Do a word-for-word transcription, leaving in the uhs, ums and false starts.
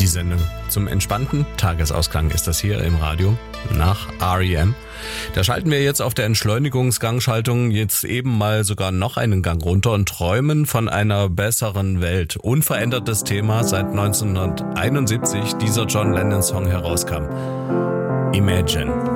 Sendung zum entspannten Tagesausklang ist das hier im Radio nach R E M. Da schalten wir jetzt auf der Entschleunigungsgangschaltung jetzt eben mal sogar noch einen Gang runter und träumen von einer besseren Welt. Unverändertes Thema seit neunzehnhunderteinundsiebzig dieser John Lennon Song herauskam. Imagine.